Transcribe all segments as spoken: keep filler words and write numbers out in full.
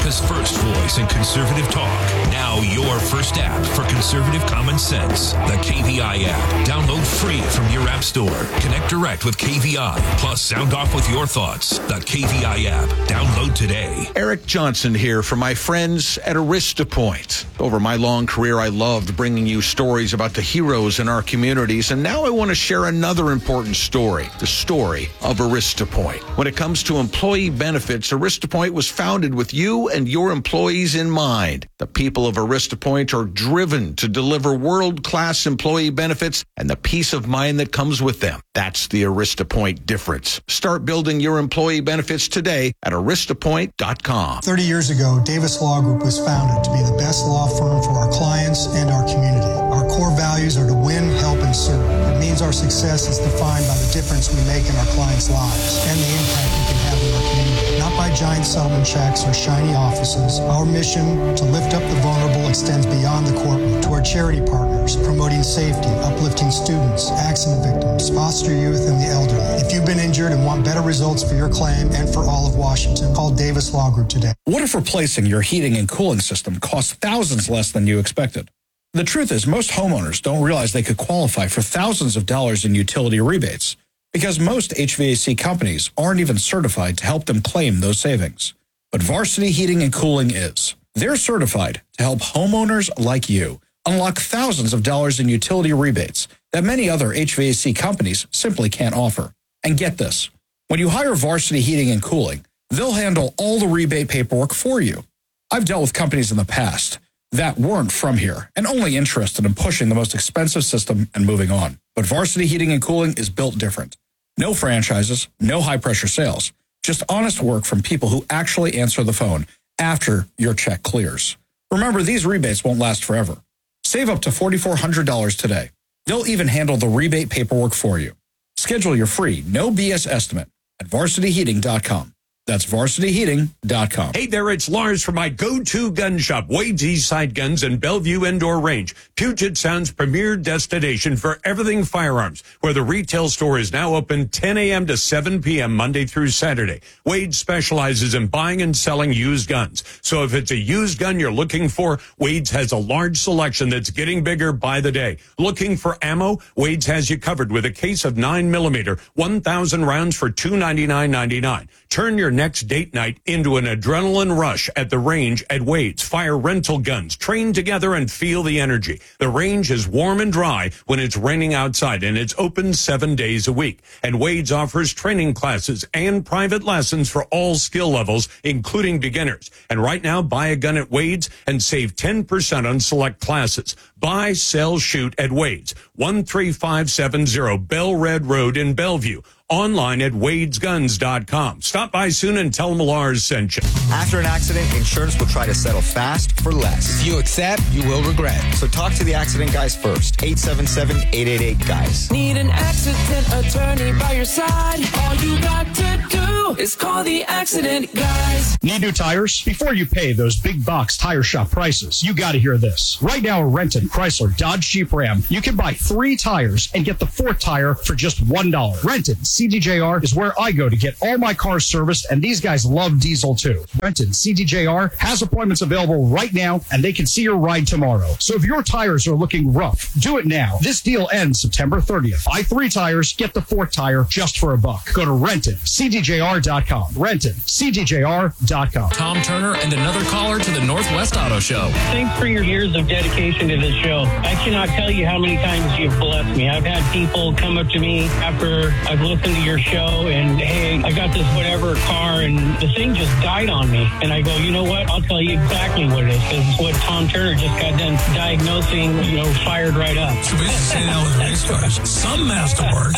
America's first voice in conservative talk. Now your first app for conservative common sense. The K V I app. Download free from your app store. Connect direct with K V I. Plus, sound off with your thoughts. The K V I app. Download today. Eric Johnson here for my friends at AristaPoint. Over my long career, I loved bringing you stories about the heroes in our communities, and now I want to share another important story, the story of AristaPoint. When it comes to employee benefits, AristaPoint was founded with you and your employees in mind. The people of AristaPoint are driven to deliver world-class employee benefits and the peace of mind that comes with them. That's the AristaPoint difference. Start building your employee benefits today at arista point dot com. thirty years ago, Davis Law Group was founded to be the best law firm for our clients and our community. Our core values are to win, help, and serve. It means our success is defined by the difference we make in our clients' lives and the impact we can have in our community. Not by giant settlement checks or shiny offices. Our mission to lift up the vulnerable extends beyond the courtroom to our charity partners, promoting safety, uplifting students, accident victims, foster youth, and the elderly. If you've been injured and want better results for your claim and for all of Washington, call Davis Law Group today. What if replacing your heating and cooling system costs thousands less than you expected? The truth is, most homeowners don't realize they could qualify for thousands of dollars in utility rebates because most H V A C companies aren't even certified to help them claim those savings. But Varsity Heating and Cooling is. They're certified to help homeowners like you unlock thousands of dollars in utility rebates that many other H V A C companies simply can't offer. And get this, when you hire Varsity Heating and Cooling, they'll handle all the rebate paperwork for you. I've dealt with companies in the past that weren't from here and only interested in pushing the most expensive system and moving on. But Varsity Heating and Cooling is built different. No franchises, no high-pressure sales, just honest work from people who actually answer the phone after your check clears. Remember, these rebates won't last forever. Save up to four thousand four hundred dollars today. They'll even handle the rebate paperwork for you. Schedule your free, no B S estimate at varsity heating dot com. That's varsity heating dot com. Hey there, it's Lars from my go-to gun shop, Wade's Eastside Guns and Bellevue Indoor Range, Puget Sound's premier destination for everything firearms, where the retail store is now open ten a.m. to seven p.m. Monday through Saturday. Wade specializes in buying and selling used guns. So if it's a used gun you're looking for, Wade's has a large selection that's getting bigger by the day. Looking for ammo? Wade's has you covered with a case of nine millimeter, one thousand rounds for two hundred ninety-nine ninety-nine. Turn your next date night into an adrenaline rush at the range at Wade's. Fire rental guns, train together and feel the energy. The range is warm and dry when it's raining outside, and it's open seven days a week. And Wade's offers training classes and private lessons for all skill levels, including beginners. And right now, buy a gun at Wade's and save ten percent on select classes. Buy, sell, shoot at Wade's, one three five seven zero Bell Red Road in Bellevue. Online at wades guns dot com. Stop by soon and tell them Lars sent you. After an accident, insurance will try to settle fast for less. If you accept, you will regret. So talk to the accident guys first. eight seven seven, eight eight eight, guys. Need an accident attorney by your side? All you got to do is call the accident guys. Need new tires? Before you pay those big box tire shop prices, you got to hear this. Right now at Renton, Chrysler, Dodge, Jeep, Ram, you can buy three tires and get the fourth tire for just one dollar. Renton, C D J R is where I go to get all my cars serviced, and these guys love diesel too. Renton C D J R has appointments available right now, and they can see your ride tomorrow. So if your tires are looking rough, do it now. This deal ends September thirtieth. Buy three tires, get the fourth tire just for a buck. Go to Renton C D J R dot com. Renton C D J R dot com. Tom Turner and another caller to the Northwest Auto Show. Thanks for your years of dedication to this show. I cannot tell you how many times you've blessed me. I've had people come up to me after I've listened to your show and, hey, I got this whatever car and the thing just died on me. And I go, you know what? I'll tell you exactly what it is, because it's what Tom Turner just got done diagnosing, you know, fired right up. So basically saying that with race cars, some masterwork.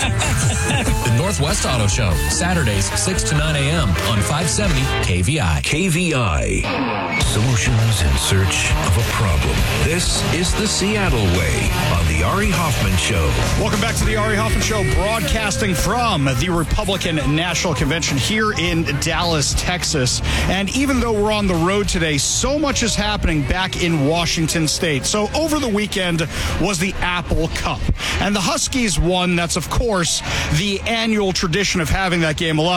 The Northwest Auto Show, Saturdays, six to nine a.m. on five seventy K V I. K V I. Solutions in search of a problem. This is the Seattle Way on the Ari Hoffman Show. Welcome back to the Ari Hoffman Show, broadcasting from the Republican National Convention here in Dallas, Texas. And even though we're on the road today, so much is happening back in Washington State. So over the weekend was the Apple Cup. And the Huskies won. That's, of course, the annual tradition of having that game. A lot of people say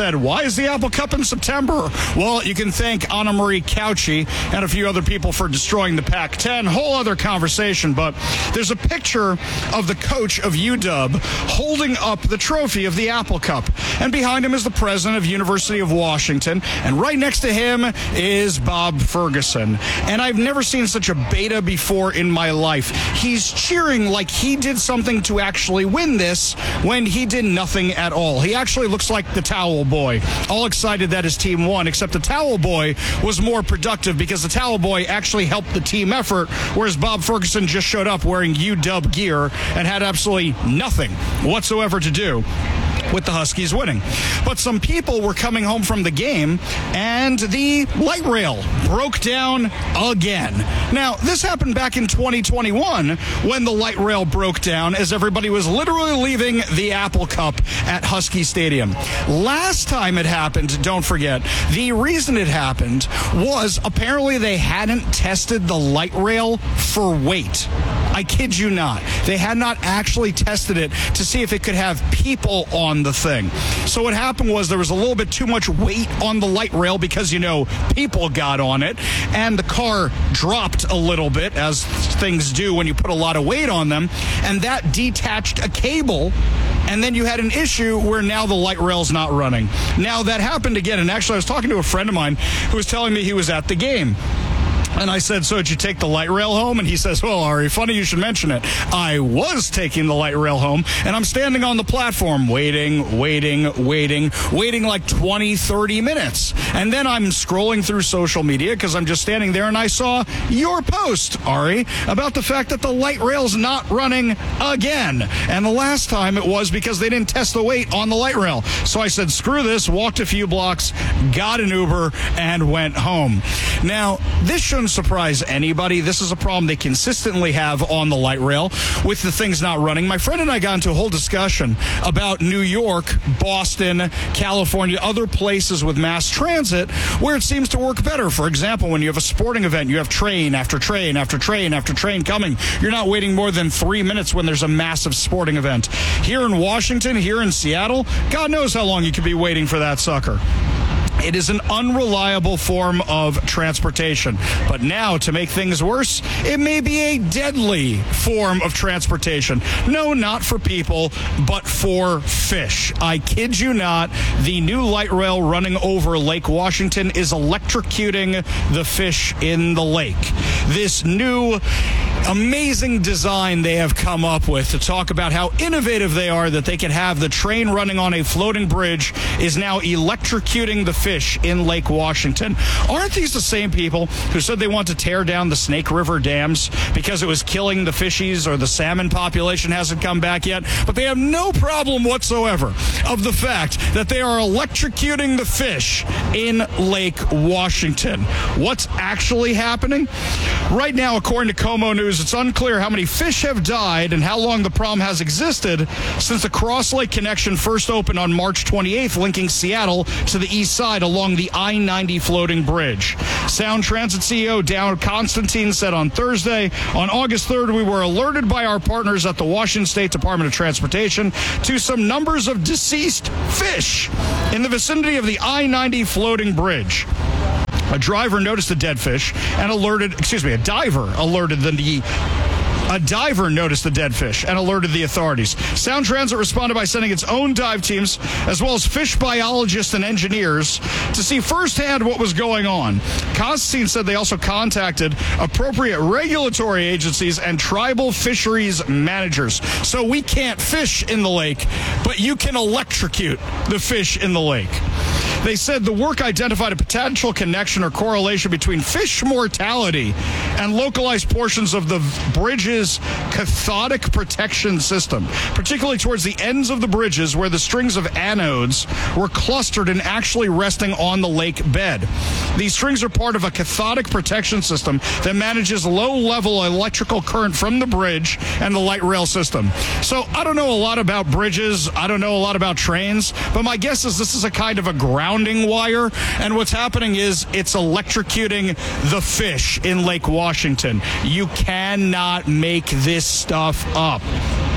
said, why is the Apple Cup in September? Well, you can thank Anna Marie Cauchi and a few other people for destroying the Pac ten. Whole other conversation, but there's a picture of the coach of U W holding up the trophy of the Apple Cup. And behind him is the president of University of Washington. And right next to him is Bob Ferguson. And I've never seen such a beta before in my life. He's cheering like he did something to actually win this when he did nothing at all. He actually looks like the towel boy, all excited that his team won, except the towel boy was more productive because the towel boy actually helped the team effort, whereas Bob Ferguson just showed up wearing U W gear and had absolutely nothing whatsoever to do with the Huskies winning. But some people were coming home from the game, and the light rail broke down again. Now, this happened back in twenty twenty-one when the light rail broke down as everybody was literally leaving the Apple Cup at Husky Stadium. Last time it happened, don't forget, the reason it happened was apparently they hadn't tested the light rail for weight. I kid you not. They had not actually tested it to see if it could have people on the thing. So what happened was there was a little bit too much weight on the light rail because, you know, people got on it, and the car dropped a little bit, as things do when you put a lot of weight on them, and that detached a cable, and then you had an issue where now the light rail's not running. Now, that happened again, and actually I was talking to a friend of mine who was telling me he was at the game. And I said, so did you take the light rail home? And he says, well, Ari, funny you should mention it. I was taking the light rail home, and I'm standing on the platform waiting, waiting, waiting, waiting like twenty, thirty minutes. And then I'm scrolling through social media because I'm just standing there, and I saw your post, Ari, about the fact that the light rail's not running again. And the last time it was because they didn't test the weight on the light rail. So I said, screw this, walked a few blocks, got an Uber, and went home. Now, this shouldn't surprise anybody. This is a problem they consistently have on the light rail with the things not running. My friend and I got into a whole discussion about New York, Boston, California, other places with mass transit where it seems to work better. For example, when you have a sporting event, you have train after train after train after train coming. You're not waiting more than three minutes when there's a massive sporting event. Here in Washington, here in Seattle, God knows how long you could be waiting for that sucker. It is an unreliable form of transportation. But now, to make things worse, it may be a deadly form of transportation. No, not for people, but for fish. I kid you not, the new light rail running over Lake Washington is electrocuting the fish in the lake. This new amazing design they have come up with to talk about how innovative they are, that they can have the train running on a floating bridge, is now electrocuting the fish in Lake Washington. Aren't these the same people who said they want to tear down the Snake River dams because it was killing the fishies, or the salmon population hasn't come back yet? But they have no problem whatsoever of the fact that they are electrocuting the fish in Lake Washington. What's actually happening? Right now, according to Como News, it's unclear how many fish have died and how long the problem has existed since the Cross Lake connection first opened on March twenty-eighth, linking Seattle to the east side along the I ninety floating bridge. Sound Transit C E O Dow Constantine said on Thursday, on August third, we were alerted by our partners at the Washington State Department of Transportation to some numbers of deceased fish in the vicinity of the I ninety floating bridge. A driver noticed the dead fish and alerted, excuse me, a diver alerted the A diver noticed the dead fish and alerted the authorities. Sound Transit responded by sending its own dive teams, as well as fish biologists and engineers, to see firsthand what was going on. Constantine said they also contacted appropriate regulatory agencies and tribal fisheries managers. So we can't fish in the lake, but you can electrocute the fish in the lake. They said the work identified a potential connection or correlation between fish mortality and localized portions of the bridge's cathodic protection system, particularly towards the ends of the bridges where the strings of anodes were clustered and actually resting on the lake bed. These strings are part of a cathodic protection system that manages low-level electrical current from the bridge and the light rail system. So I don't know a lot about bridges. I don't know a lot about trains, but my guess is this is a kind of a ground wire, and what's happening is it's electrocuting the fish in Lake Washington. You cannot make this stuff up.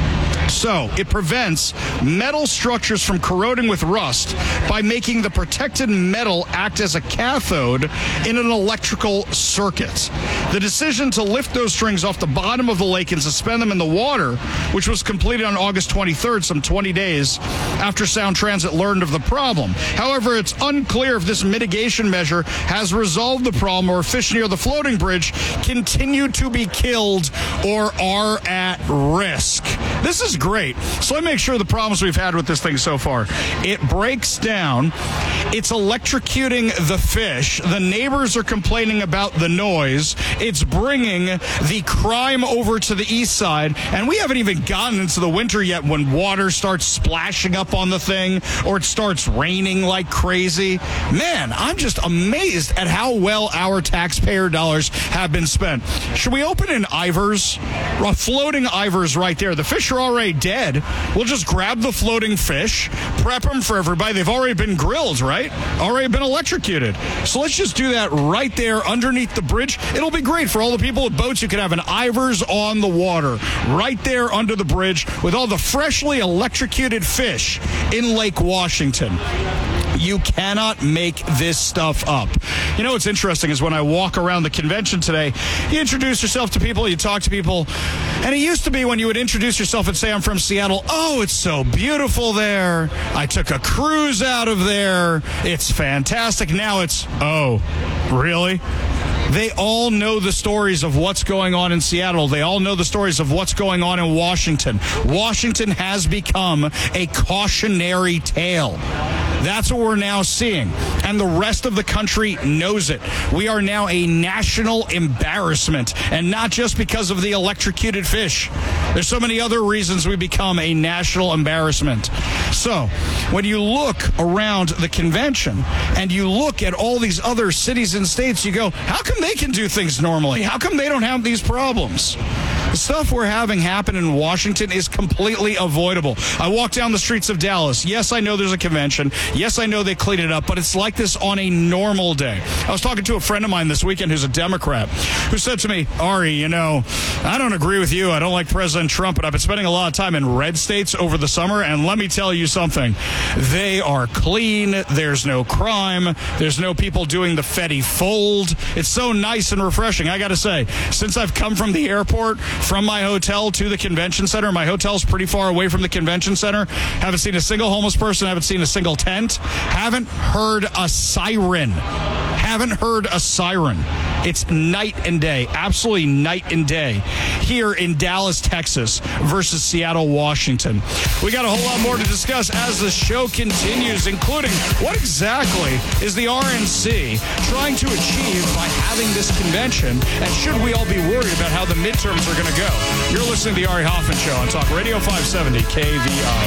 So it prevents metal structures from corroding with rust by making the protected metal act as a cathode in an electrical circuit. The decision to lift those strings off the bottom of the lake and suspend them in the water, which was completed on August twenty-third, some twenty days after Sound Transit learned of the problem. However, it's unclear if this mitigation measure has resolved the problem or if fish near the floating bridge continue to be killed or are at risk. This is great. So let me make sure the problems we've had with this thing so far. It breaks down. It's electrocuting the fish. The neighbors are complaining about the noise. It's bringing the crime over to the east side. And we haven't even gotten into the winter yet when water starts splashing up on the thing or it starts raining like crazy. Man, I'm just amazed at how well our taxpayer dollars have been spent. Should we open an Ivers? A floating Ivers right there. The fish are already dead. We'll just grab the floating fish, prep them for everybody. They've already been grilled, right? Already been electrocuted. So let's just do that right there underneath the bridge. It'll be great for all the people with boats. You can have an Ivers on the water right there under the bridge with all the freshly electrocuted fish in Lake Washington. You cannot make this stuff up. You know what's interesting is when I walk around the convention today, you introduce yourself to people, you talk to people, and it used to be when you would introduce yourself and say, I'm from Seattle, oh, it's so beautiful there. I took a cruise out of there. It's fantastic. Now it's, oh, really? They all know the stories of what's going on in Seattle. They all know the stories of what's going on in Washington. Washington has become a cautionary tale. That's what we're now seeing. And the rest of the country knows it. We are now a national embarrassment. And not just because of the electrocuted fish. There's so many other reasons we become a national embarrassment. So, when you look around the convention and you look at all these other cities and states, you go, how come they can do things normally? How come they don't have these problems? The stuff we're having happen in Washington is completely avoidable. I walk down the streets of Dallas. Yes, I know there's a convention. Yes, I know they cleaned it up, but it's like this on a normal day. I was talking to a friend of mine this weekend who's a Democrat who said to me, Ari, you know, I don't agree with you. I don't like President Trump, but I've been spending a lot of time in red states over the summer, and let me tell you something. They are clean. There's no crime. There's no people doing the Fetty fold. It's so nice and refreshing. I got to say, since I've come from the airport, from my hotel to the convention center, my hotel's pretty far away from the convention center, haven't seen a single homeless person, haven't seen a single tent, haven't heard a siren. Haven't heard a siren. It's night and day, absolutely night and day here in Dallas, Texas versus Seattle, Washington. We got a whole lot more to discuss as the show continues, including what exactly is the R N C trying to achieve by having this convention, and should we all be worried about how the midterms are going to go? You're listening to the Ari Hoffman Show on Talk Radio five seventy K V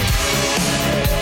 I.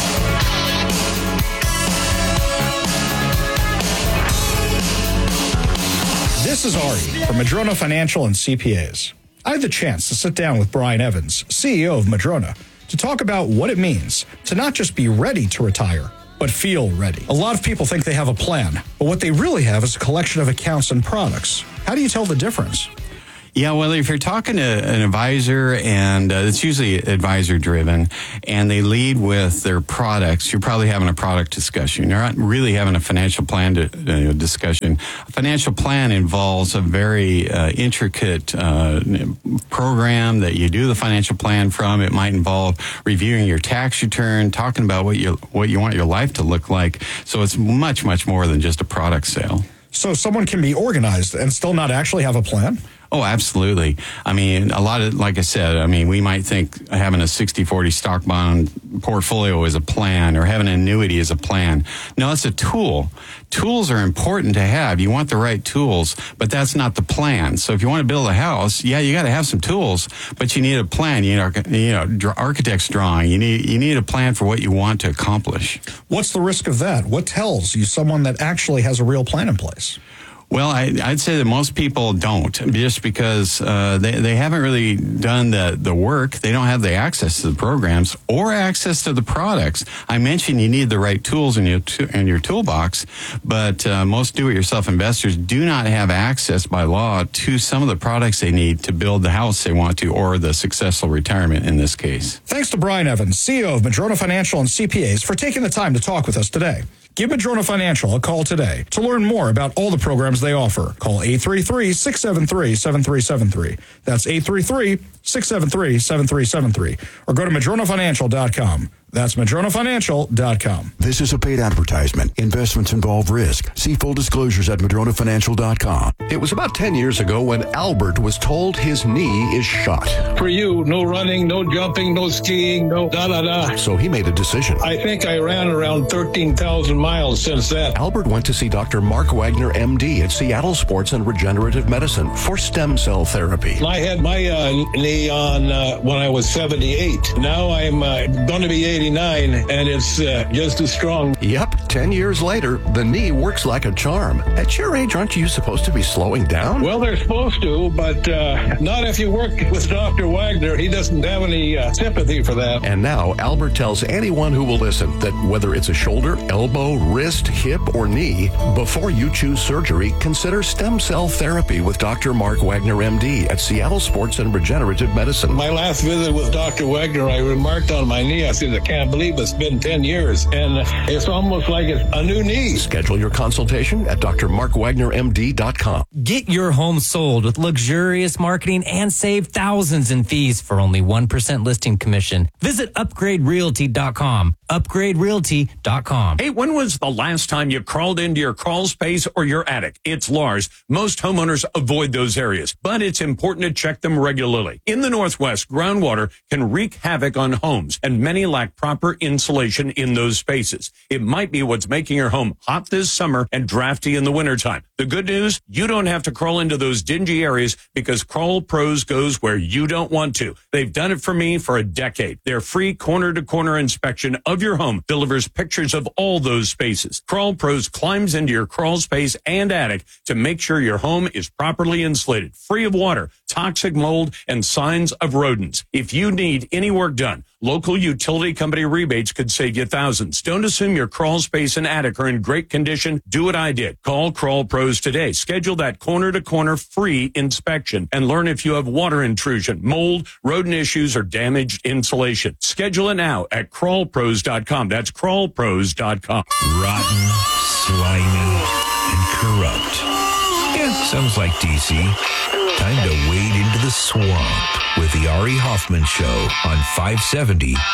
This is Ari from Madrona Financial and C P As. I had the chance to sit down with Brian Evans, C E O of Madrona, to talk about what it means to not just be ready to retire, but feel ready. A lot of people think they have a plan, but what they really have is a collection of accounts and products. How do you tell the difference? Yeah, well, if you're talking to an advisor, and uh, it's usually advisor-driven, and they lead with their products, you're probably having a product discussion. You're not really having a financial plan to, uh, discussion. A financial plan involves a very uh, intricate uh, program that you do the financial plan from. It might involve reviewing your tax return, talking about what you what you want your life to look like. So it's much, much more than just a product sale. So someone can be organized and still not actually have a plan? Oh, absolutely. I mean, a lot of, like I said, I mean, we might think having a sixty forty stock bond portfolio is a plan, or having an annuity is a plan. No, it's a tool. Tools are important to have. You want the right tools, but that's not the plan. So if you want to build a house, yeah, you got to have some tools, but you need a plan. You need, you know, architect's drawing. You need, you need a plan for what you want to accomplish. What's the risk of that? What tells you someone that actually has a real plan in place? Well, I, I'd say that most people don't, just because uh, they, they haven't really done the, the work. They don't have the access to the programs or access to the products. I mentioned you need the right tools in your, in your toolbox, but uh, most do-it-yourself investors do not have access by law to some of the products they need to build the house they want to, or the successful retirement in this case. Thanks to Brian Evans, C E O of Madrona Financial and C P As, for taking the time to talk with us today. Give Madrona Financial a call today to learn more about all the programs they offer. Call eight three three, six seven three, seven three seven three. That's eight three three, six seven three, seven three seven three. Or go to madrona financial dot com. That's madrona financial dot com. This is a paid advertisement. Investments involve risk. See full disclosures at madrona financial dot com. It was about ten years ago when Albert was told his knee is shot. For you, no running, no jumping, no skiing, no da-da-da. So he made a decision. I think I ran around thirteen thousand miles since then. Albert went to see Doctor Mark Wagner, M D, at Seattle Sports and Regenerative Medicine for stem cell therapy. I had my uh, knee on uh, when I was seventy-eight. Now I'm uh, going to be eighty-nine, and it's uh, just as strong. Yep, ten years later, the knee works like a charm. At your age, aren't you supposed to be slowing down? Well, they're supposed to, but uh, not if you work with Doctor Wagner. He doesn't have any uh, sympathy for that. And now, Albert tells anyone who will listen that whether it's a shoulder, elbow, wrist, hip, or knee, before you choose surgery, consider stem cell therapy with Doctor Mark Wagner, M D, at Seattle Sports and Regenerative Medicine. My last visit with Doctor Wagner, I remarked on my knee, I said, I can't believe it's been ten years, and it's almost like it's a new knee. Schedule your consultation at d r mark wagner m d dot com. Get your home sold with luxurious marketing and save thousands in fees for only one percent listing commission. Visit upgrade realty dot com. upgrade realty dot com. Hey, when was the last time you crawled into your crawl space or your attic? It's Lars. Most homeowners avoid those areas, but it's important to check them regularly. In the Northwest, groundwater can wreak havoc on homes, and many lack proper insulation in those spaces. It might be what's making your home hot this summer and drafty in the wintertime. The good news, you don't have to crawl into those dingy areas because Crawl Pros goes where you don't want to. They've done it for me for a decade. Their free corner-to-corner inspection of your home delivers pictures of all those spaces. Crawl Pros climbs into your crawl space and attic to make sure your home is properly insulated, free of water, toxic mold, and signs of rodents. If you need any work done, local utility company rebates could save you thousands. Don't assume your crawl space and attic are in great condition. Do what I did. Call Crawl Pros today. Schedule that corner-to-corner free inspection and learn if you have water intrusion, mold, rodent issues, or damaged insulation. Schedule it now at crawl pros dot com. That's crawl pros dot com. Rotten, slimy, and corrupt. Yeah, sounds like D C. Time to wade into the swamp with the Ari Hoffman Show on five seventy K V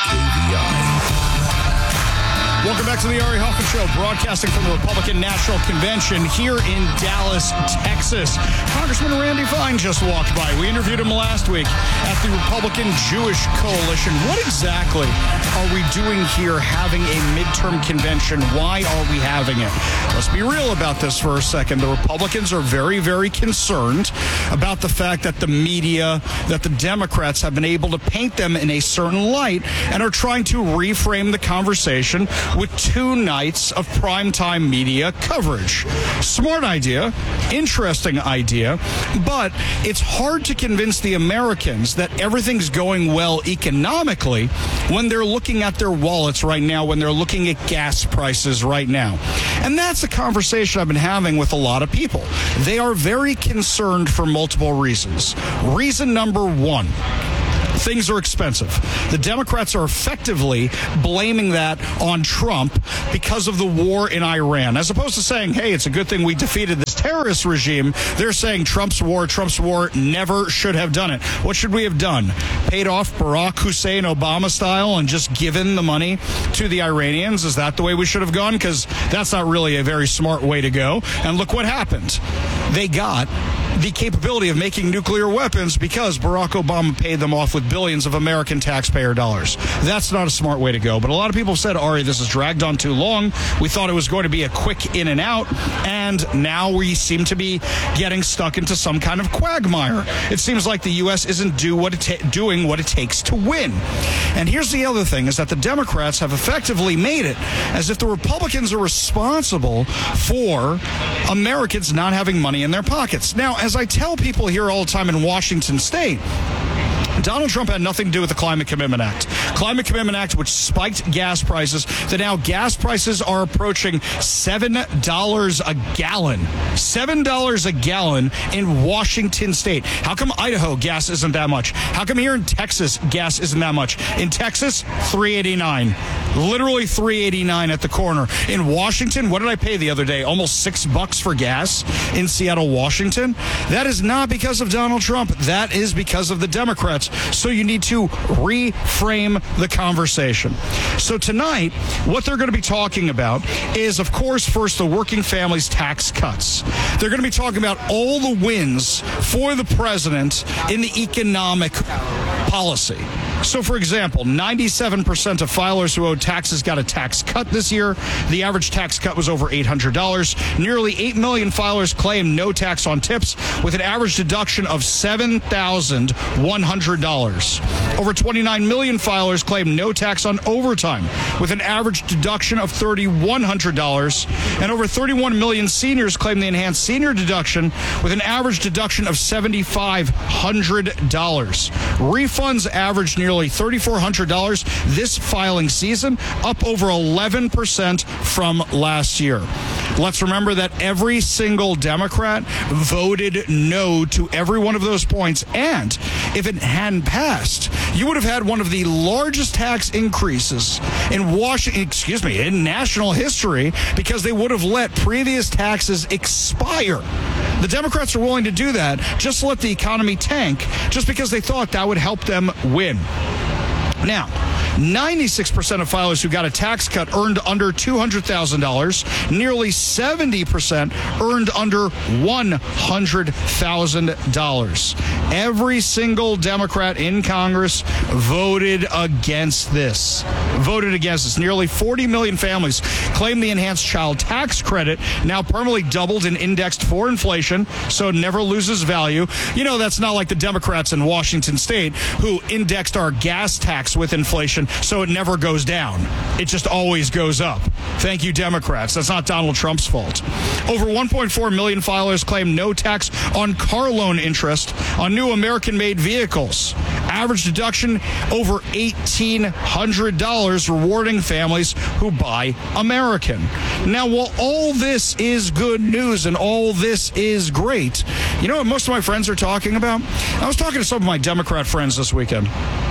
I. Welcome back to the Ari Hoffman Show, broadcasting from the Republican National Convention here in Dallas, Texas. Congressman Randy Fine just walked by. We interviewed him last week at the Republican Jewish Coalition. What exactly are we doing here having a midterm convention? Why are we having it? Let's be real about this for a second. The Republicans are very, very concerned about the fact that the media, that the Democrats have been able to paint them in a certain light and are trying to reframe the conversation with two nights of primetime media coverage. Smart idea, interesting idea, but it's hard to convince the Americans that everything's going well economically when they're looking at their wallets right now, when they're looking at gas prices right now. And that's a conversation I've been having with a lot of people. They are very concerned for multiple reasons. Reason number one, things are expensive. The Democrats are effectively blaming that on Trump because of the war in Iran. As opposed to saying, hey, it's a good thing we defeated this terrorist regime, they're saying Trump's war, Trump's war never should have done it. What should we have done? Paid off Barack Hussein Obama style and just given the money to the Iranians? Is that the way we should have gone? Because that's not really a very smart way to go. And look what happened. They got the capability of making nuclear weapons because Barack Obama paid them off with billions of American taxpayer dollars. That's not a smart way to go. But a lot of people said, Ari, this has dragged on too long. We thought it was going to be a quick in and out, and now we seem to be getting stuck into some kind of quagmire. It seems like the U S isn't do what it ta- doing what it takes to win. And here's the other thing, is that the Democrats have effectively made it as if the Republicans are responsible for Americans not having money in their pockets. Now, as I tell people here all the time in Washington State, Donald Trump had nothing to do with the Climate Commitment Act. Climate Commitment Act, which spiked gas prices, that now gas prices are approaching seven dollars a gallon. seven dollars a gallon in Washington State. How come Idaho gas isn't that much? How come here in Texas gas isn't that much? In Texas, three eighty-nine. Literally three eighty-nine at the corner. In Washington, what did I pay the other day? Almost six bucks for gas in Seattle, Washington. That is not because of Donald Trump. That is because of the Democrats. So you need to reframe the conversation. So tonight, what they're going to be talking about is, of course, first, the working families tax cuts. They're going to be talking about all the wins for the president in the economic policy. So, for example, ninety-seven percent of filers who owed taxes got a tax cut this year. The average tax cut was over eight hundred dollars. Nearly eight million filers claim no tax on tips, with an average deduction of seven thousand one hundred dollars. Over twenty-nine million filers claim no tax on overtime, with an average deduction of three thousand one hundred dollars. And over thirty-one million seniors claim the enhanced senior deduction, with an average deduction of seven thousand five hundred dollars. Refunds averaged nearly three thousand four hundred dollars this filing season, up over eleven percent from last year. Let's remember that every single Democrat voted no to every one of those points, and if it hadn't passed, you would have had one of the largest tax increases in Washington, excuse me, in national history, because they would have let previous taxes expire. The Democrats are willing to do that, just to let the economy tank, just because they thought that would help them win. Now, ninety-six percent of filers who got a tax cut earned under two hundred thousand dollars. Nearly seventy percent earned under one hundred thousand dollars. Every single Democrat in Congress voted against this. Voted against this. Nearly forty million families claim the enhanced child tax credit, now permanently doubled and indexed for inflation, so it never loses value. You know, that's not like the Democrats in Washington State who indexed our gas tax with inflation, so it never goes down. It just always goes up. Thank you, Democrats. That's not Donald Trump's fault. Over one point four million filers claim no tax on car loan interest on new American-made vehicles. Average deduction over eighteen hundred dollars, rewarding families who buy American. Now, while all this is good news and all this is great, you know what most of my friends are talking about? I was talking to some of my Democrat friends this weekend,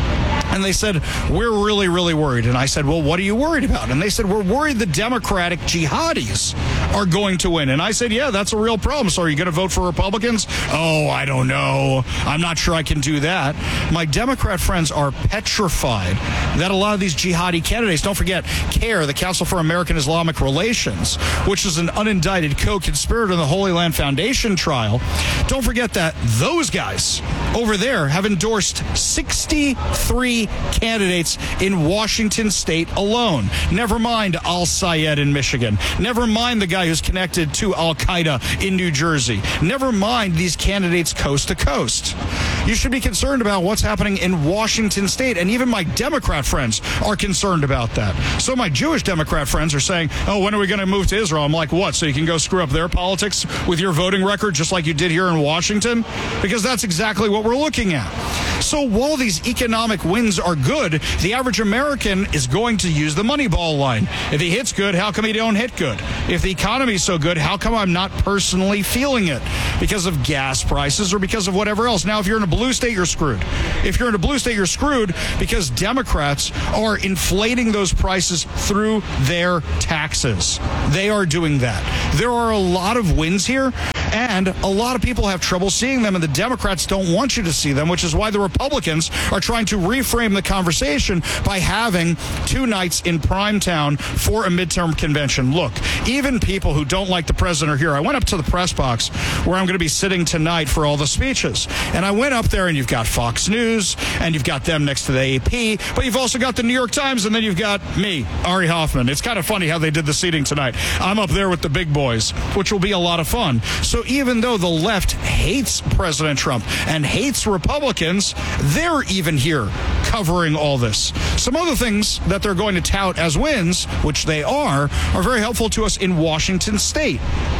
and they said, we're really, really worried. And I said, well, what are you worried about? And they said, we're worried the Democratic jihadis are going to win. And I said, yeah, that's a real problem. So are you going to vote for Republicans? Oh, I don't know. I'm not sure I can do that. My Democrat friends are petrified that a lot of these jihadi candidates, don't forget, CARE, the Council for American Islamic Relations, which is an unindicted co-conspirator in the Holy Land Foundation trial. Don't forget that those guys over there have endorsed sixty-three candidates in Washington State alone. Never mind Al-Sayed in Michigan. Never mind the guy who's connected to Al-Qaeda in New Jersey. Never mind these candidates coast to coast. You should be concerned about what's happening in Washington State, and even my Democrat friends are concerned about that. So my Jewish Democrat friends are saying, oh, when are we going to move to Israel? I'm like, what, so you can go screw up their politics with your voting record just like you did here in Washington? Because that's exactly what we're looking at. So while these economic wins are good, the average American is going to use the Moneyball line. If he hits good, how come he don't hit good? If the economy is so good, how come I'm not personally feeling it? Because of gas prices or because of whatever else? Now, if you're in a blue state, you're screwed. If you're in a blue state, you're screwed because Democrats are inflating those prices through their taxes. They are doing that. There are a lot of wins here, And a lot of people have trouble seeing them, and the Democrats don't want you to see them, which is why the Republicans are trying to reframe the conversation by having two nights in prime town for a midterm convention. Look, even people who don't like the president are here. I went up to the press box where I'm going to be sitting tonight for all the speeches. And I went up there, and you've got Fox News, and you've got them next to the A P, but you've also got the New York Times, and then you've got me, Ari Hoffman. It's kind of funny how they did the seating tonight. I'm up there with the big boys, which will be a lot of fun. So even though the left hates President Trump and hates Republicans, they're even here covering all this. Some other things that they're going to tout as wins, which they are, are very helpful to us in Washington State.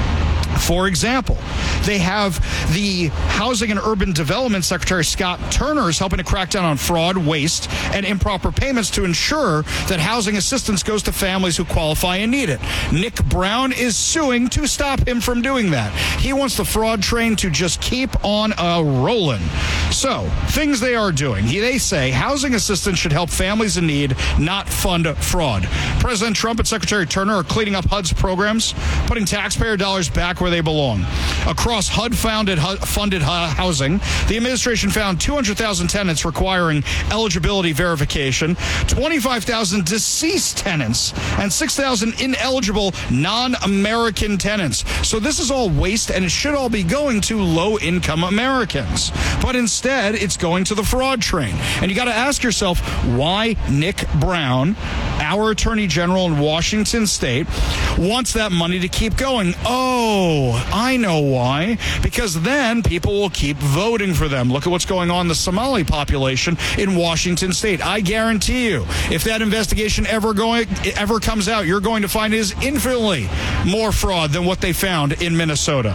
For example, they have the Housing and Urban Development Secretary, Scott Turner, is helping to crack down on fraud, waste, and improper payments to ensure that housing assistance goes to families who qualify and need it. Nick Brown is suing to stop him from doing that. He wants the fraud train to just keep on uh, rolling. So, things they are doing. They say housing assistance should help families in need, not fund fraud. President Trump and Secretary Turner are cleaning up H U D's programs, putting taxpayer dollars back where they belong. Across H U D-funded funded housing, the administration found two hundred thousand tenants requiring eligibility verification, twenty-five thousand deceased tenants, and six thousand ineligible non-American tenants. So this is all waste, and it should all be going to low-income Americans. But instead, it's going to the fraud train. And you got to ask yourself, why Nick Brown, our Attorney General in Washington State, wants that money to keep going? Oh, I know why. Because then people will keep voting for them. Look at what's going on in the Somali population in Washington State. I guarantee you, if that investigation ever going ever comes out, you're going to find it is infinitely more fraud than what they found in Minnesota.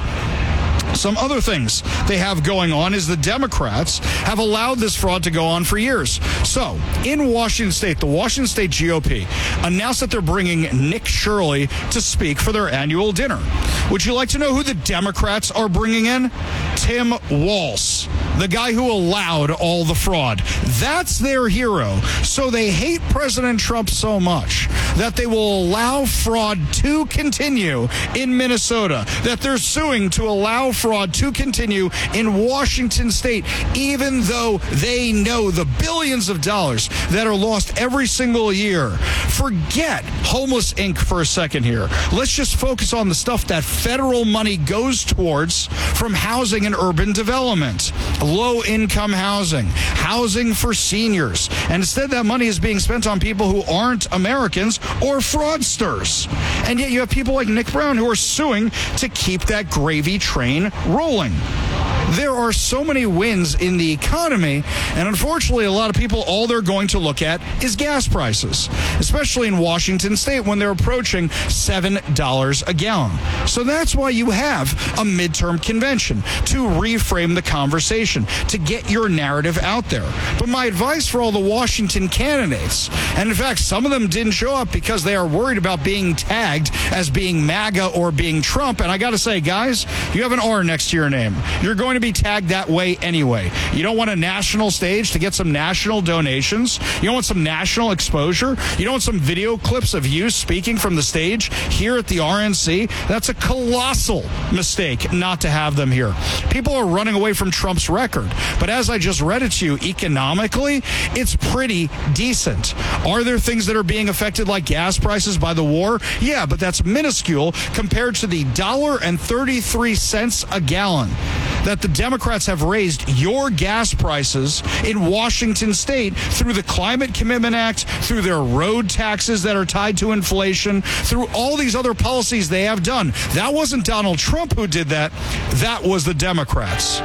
Some other things they have going on is the Democrats have allowed this fraud to go on for years. So, in Washington State, the Washington State G O P announced that they're bringing Nick Shirley to speak for their annual dinner. Would you like to know who the Democrats are bringing in? Tim Walz, the guy who allowed all the fraud. That's their hero. So they hate President Trump so much that they will allow fraud to continue in Minnesota, that they're suing to allow fraud to continue in Washington State, even though they know the billions of dollars that are lost every single year. Forget Homeless Incorporated for a second here. Let's just focus on the stuff that federal money goes towards from housing and urban development, low-income housing, housing for seniors. And instead, that money is being spent on people who aren't Americans or fraudsters. And yet you have people like Nick Brown who are suing to keep that gravy train rolling. There are so many wins in the economy, and unfortunately, a lot of people, all they're going to look at is gas prices, especially in Washington State when they're approaching seven dollars a gallon. So that's why you have a midterm convention, to reframe the conversation, to get your narrative out there. But my advice for all the Washington candidates, and in fact, some of them didn't show up because they are worried about being tagged as being MAGA or being Trump, and I got to say, guys, you have an R next to your name. You're going to be tagged that way anyway. You don't want a national stage to get some national donations. You don't want some national exposure. You don't want some video clips of you speaking from the stage here at the R N C. That's a colossal mistake not to have them here. People are running away from Trump's record. But as I just read it to you, economically, it's pretty decent. Are there things that are being affected like gas prices by the war? Yeah, but that's minuscule compared to the one dollar and thirty-three cents a gallon that the Democrats have raised your gas prices in Washington State through the Climate Commitment Act, through their road taxes that are tied to inflation, through all these other policies they have done. That wasn't Donald Trump who did that. That was the Democrats.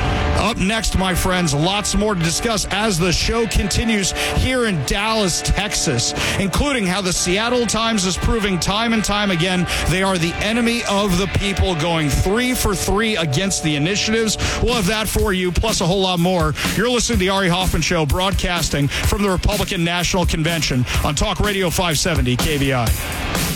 Up next, my friends, lots more to discuss as the show continues here in Dallas, Texas, including how the Seattle Times is proving time and time again they are the enemy of the people, going three for three against the initiatives. We'll have that for you, plus a whole lot more. You're listening to the Ari Hoffman Show, broadcasting from the Republican National Convention on Talk Radio five seventy K V I.